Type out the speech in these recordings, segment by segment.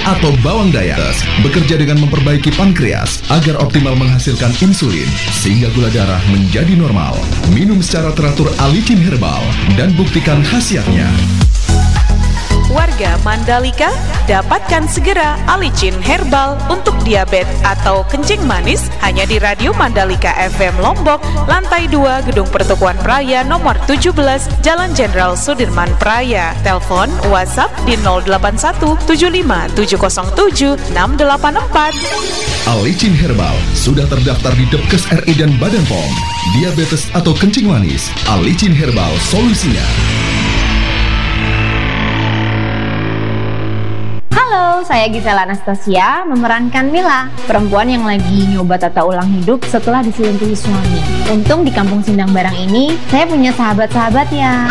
atau bawang daya. Bekerja dengan memperbaiki pankreas agar optimal menghasilkan insulin sehingga gula darah menjadi normal. Minum secara teratur Alicin Herbal dan buktikan khasiatnya. Warga Mandalika, dapatkan segera Alicin Herbal untuk diabetes atau kencing manis hanya di Radio Mandalika FM Lombok, lantai 2 Gedung Pertukuan Praya nomor 17, Jalan Jenderal Sudirman Praya. Telepon WhatsApp di 081 75 707 684. Alicin Herbal sudah terdaftar di Depkes RI dan Badan POM. Diabetes atau kencing manis, Alicin Herbal solusinya. Halo, saya Gisela Anastasia, memerankan Mila, perempuan yang lagi nyoba tata ulang hidup setelah diselingkuhi suami. Untung di Kampung Sindang Barang ini, saya punya sahabat-sahabat yang...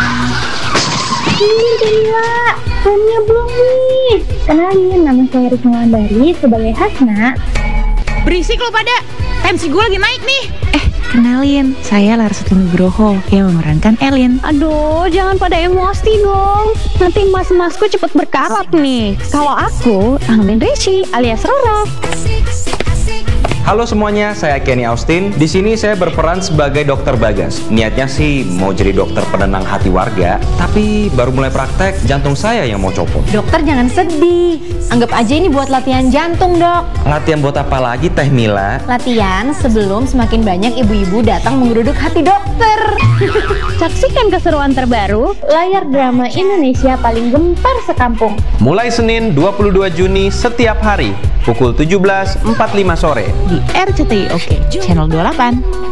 Mila, punya belum nih? Kenalin, nama saya Risma Landari sebagai Hasna. Berisik lo pada, tensi gue lagi naik nih. Kenalin, saya Larsati Nugroho yang memerankan Elin. Aduh, jangan pada emosi dong. Nanti mas-masku cepet berkarat nih. Kalau aku, Anglin Rishi alias Roro. Halo semuanya, saya Kenny Austin. Di sini saya berperan sebagai dokter Bagas. Niatnya sih mau jadi dokter penenang hati warga, tapi baru mulai praktek jantung saya yang mau copot. Dokter jangan sedih, anggap aja ini buat latihan jantung, Dok. Latihan buat apa lagi Teh Mila? Latihan sebelum semakin banyak ibu-ibu datang menggeruduk hati dokter. Saksikan keseruan terbaru layar drama Indonesia paling gempar sekampung. Mulai Senin 22 Juni setiap hari pukul 17.45 sore Di RCTI Oke, channel 28.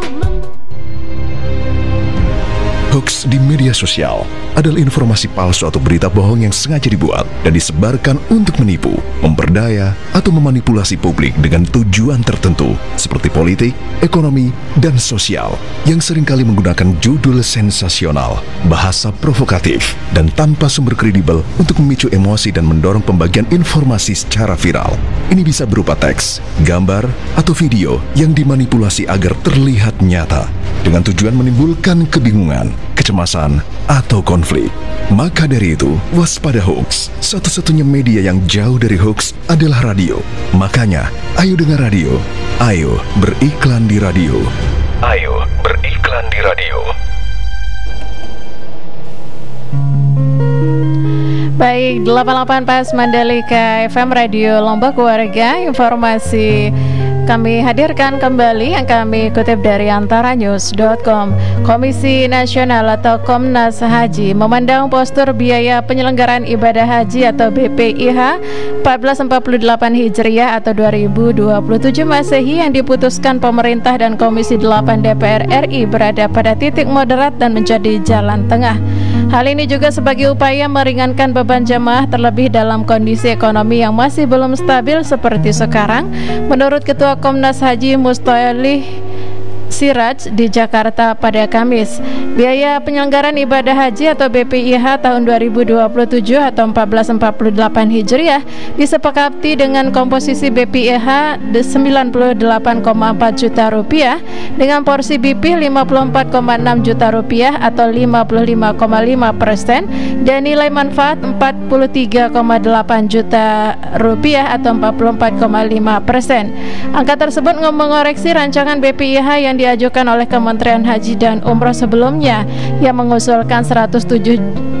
Hoax di media sosial adalah informasi palsu atau berita bohong yang sengaja dibuat dan disebarkan untuk menipu, memperdaya, atau memanipulasi publik dengan tujuan tertentu seperti politik, ekonomi, dan sosial yang seringkali menggunakan judul sensasional, bahasa provokatif, dan tanpa sumber kredibel untuk memicu emosi dan mendorong pembagian informasi secara viral. Ini bisa berupa teks, gambar, atau video yang dimanipulasi agar terlihat nyata dengan tujuan menimbulkan kebingungan, kecemasan, atau konflik. Maka dari itu, waspada hoax. Satu-satunya media yang jauh dari hoax adalah radio. Makanya, ayo dengar radio. Ayo beriklan di radio. Ayo beriklan di radio. Baik, 88 Pas Mandalika FM Radio Lombok Warga, informasi kami hadirkan kembali yang kami kutip dari antaranews.com. Komisi Nasional atau Komnas Haji memandang postur biaya penyelenggaraan ibadah haji atau BPIH 1448 Hijriah atau 2027 Masehi yang diputuskan pemerintah dan Komisi 8 DPR RI berada pada titik moderat dan menjadi jalan tengah. Hal ini juga sebagai upaya meringankan beban jemaah terlebih dalam kondisi ekonomi yang masih belum stabil seperti sekarang. Menurut Ketua Komnas Haji Mustolih Siraj di Jakarta pada Kamis, biaya penyelenggaraan ibadah haji atau BPIH tahun 2027 atau 1448 Hijriah disepakati dengan komposisi BPIH 98,4 juta rupiah dengan porsi BP 54,6 juta rupiah atau 55,5% dan nilai manfaat 43,8 juta rupiah atau 44,5%. Angka tersebut mengoreksi rancangan BPIH yang diajukan oleh Kementerian Haji dan Umroh sebelumnya yang mengusulkan 107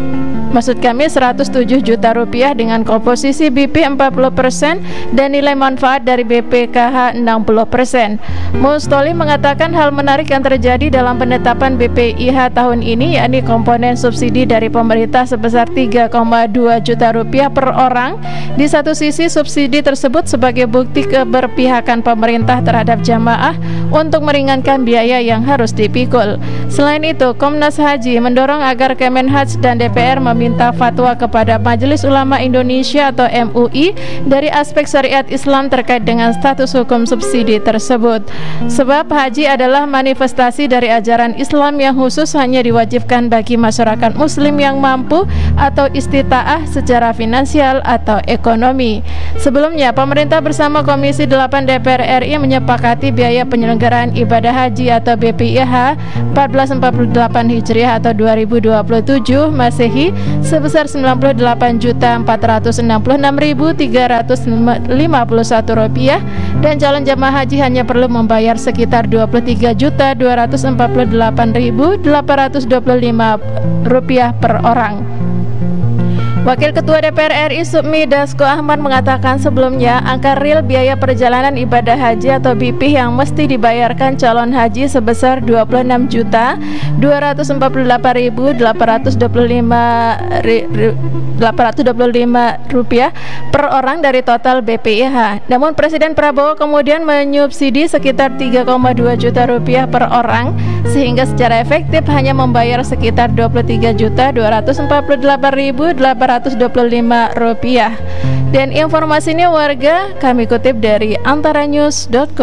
juta rupiah dengan komposisi BP 40% dan nilai manfaat dari BPKH 60%. Mustoli mengatakan hal menarik yang terjadi dalam penetapan BPIH tahun ini yakni komponen subsidi dari pemerintah sebesar 3,2 juta rupiah per orang. Di satu sisi subsidi tersebut sebagai bukti keberpihakan pemerintah terhadap jamaah untuk meringankan biaya yang harus dipikul. Selain itu, Komnas Haji mendorong agar Kemenhaj dan DPR meminta fatwa kepada Majelis Ulama Indonesia atau MUI dari aspek syariat Islam terkait dengan status hukum subsidi tersebut. Sebab haji adalah manifestasi dari ajaran Islam yang khusus hanya diwajibkan bagi masyarakat muslim yang mampu atau istita'ah secara finansial atau ekonomi. Sebelumnya, pemerintah bersama Komisi 8 DPR RI menyepakati biaya penyelenggaraan ibadah haji atau BPIH 1448 Hijriah atau 2027 Masehi sebesar Rp98.466.351 dan calon jemaah haji hanya perlu membayar sekitar Rp23.248.825 per orang. Wakil Ketua DPR RI Sukmi Dasko Ahmad mengatakan sebelumnya angka real biaya perjalanan ibadah haji atau BP yang mesti dibayarkan calon haji sebesar Rp26.248.825 per orang dari total BPIH. Namun Presiden Prabowo kemudian menyubsidi sekitar Rp3,2 juta per orang sehingga secara efektif hanya membayar sekitar Rp23.248.825. Dan informasi ini warga kami kutip dari antaranews.com.